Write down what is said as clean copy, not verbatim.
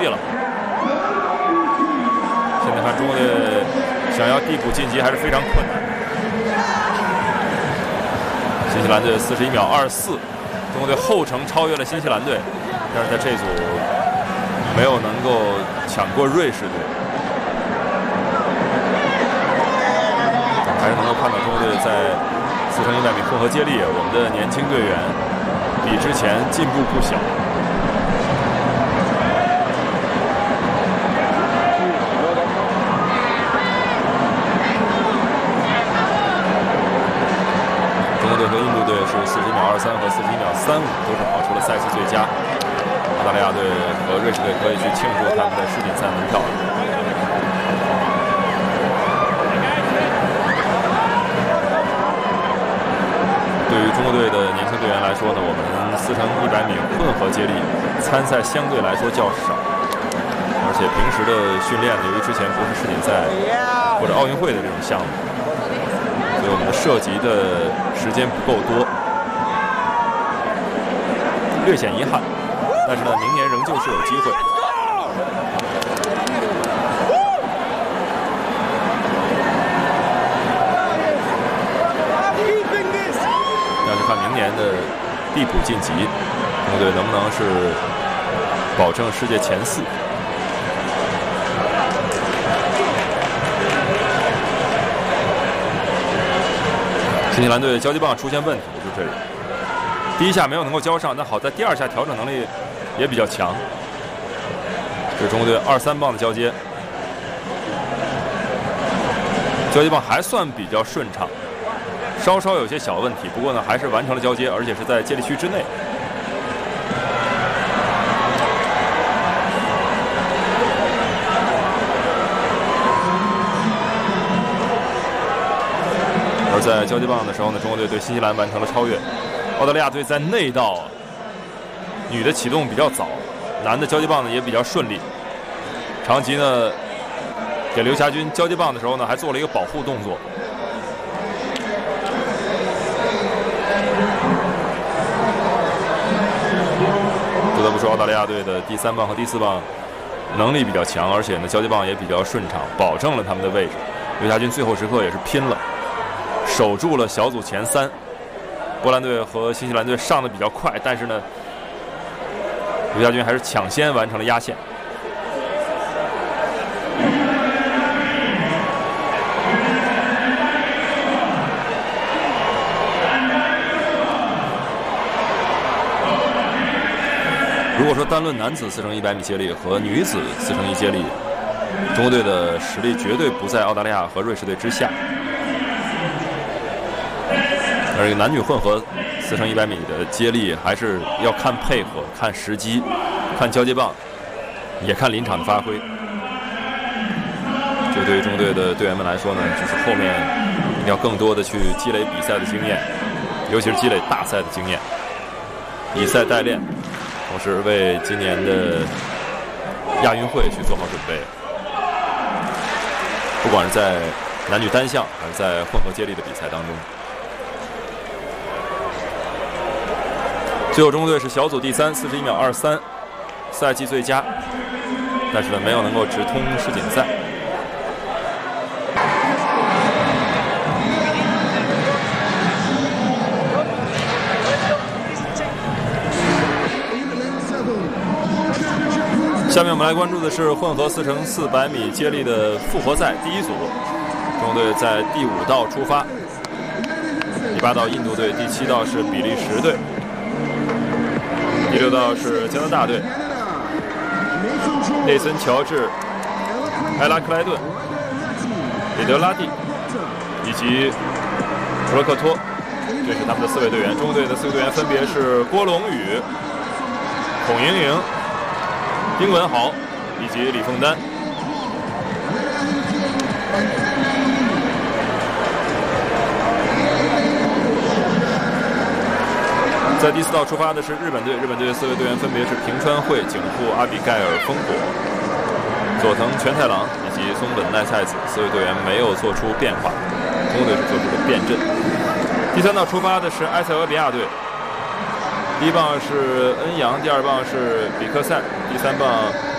地了。现在看中国队想要递补晋级还是非常困难。新西兰队41秒24，中国队后程超越了新西兰队，但是在这组没有能够抢过瑞士队。还是能够看到中国队在4×100米混合接力，我们的年轻队员比之前进步不小。中国队和印度队是41秒23和41秒35，都是跑出了赛季最佳。澳大利亚队和瑞士队可以去庆祝他们的世锦赛门票。对于中国队的年轻队员来说呢，我们4×100米混合接力参赛相对来说较少，而且平时的训练呢，由于之前不是世锦赛或者奥运会的这种项目，所以我们的涉及的时间不够多，略显遗憾。但是呢，明年仍旧是有机会。看明年的递补晋级，中国队能不能是保证世界前4？新西兰队交接棒出现问题，就这里，第一下没有能够交上，但好在第2下调整能力也比较强。这是中国队23棒的交接，交接棒还算比较顺畅。稍稍有些小问题，不过呢，还是完成了交接，而且是在接力区之内。而在交接棒的时候呢，中国队对新西兰完成了超越。澳大利亚队在内道，女的启动比较早，男的交接棒呢也比较顺利。长吉呢给刘霞军交接棒的时候呢，还做了一个保护动作。不得不说，澳大利亚队的第3棒和第4棒能力比较强，而且呢交接棒也比较顺畅，保证了他们的位置。刘霞军最后时刻也是拼了，守住了小组前3。波兰队和新西兰队上的比较快，但是呢，刘霞军还是抢先完成了压线。如果说单论男子4×100米接力和女子4×1接力，中国队的实力绝对不在澳大利亚和瑞士队之下。而这个男女混合4×100米的接力还是要看配合、看时机、看交接棒，也看临场的发挥。这对于中国队的队员们来说呢，就是后面要更多的去积累比赛的经验，尤其是积累大赛的经验，以赛代练。同时为今年的亚运会去做好准备，不管是在男女单项还是在混合接力的比赛当中。最后中国队是小组第3，41秒23，赛季最佳，但是呢没有能够直通世锦赛。下面我们来关注的是混合4×400米接力的复活赛第1组，中国队在第5道出发，第8道印度队，第7道是比利时队，第6道是加拿大队，内森·乔治、埃拉克莱顿、彼得拉蒂以及弗洛克托，这是他们的4位队员。中国队的4位队员分别是郭龙宇、孔莹莹、丁文豪以及李凤丹。在第4道出发的是日本队，日本队的4位队员分别是平川惠、井户阿比盖尔、丰果、佐藤全太郎以及松本奈菜子。4位队员没有做出变化，中国队是做出了变阵。第3道出发的是埃塞俄比亚队，第1棒是恩扬，第2棒是比克塞，第3棒